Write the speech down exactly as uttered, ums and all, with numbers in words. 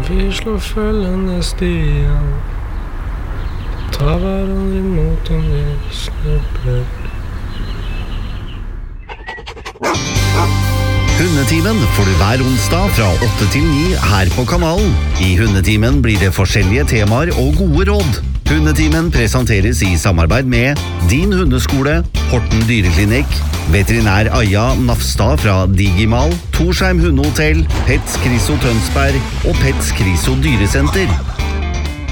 Vi slår følgende stier, ta hverandre imot om vi snubler. Hundetimen får du hver onsdag fra åtte til ni her på kanalen. I Hundetimen blir det forskjellige temaer og gode råd. Hundetimen presenteres i samarbeid med Din Hundeskole, Horten Dyreklinikk, Veterinær Aja Nafstad fra Digimal, Torsheim Hundehotell, Pets Kriso Tønsberg og Pets Kriso Dyresenter.